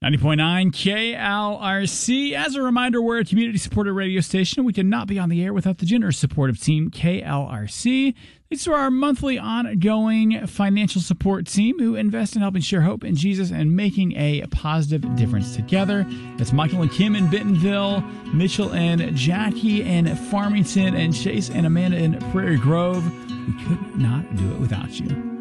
90.9 KLRC. As a reminder, we're a community-supported radio station. We could not be on the air without the generous support of Team KLRC. These are our monthly ongoing financial support team who invest in helping share hope in Jesus and making a positive difference together. That's Michael and Kim in Bentonville, Mitchell and Jackie in Farmington, and Chase and Amanda in Prairie Grove. We could not do it without you.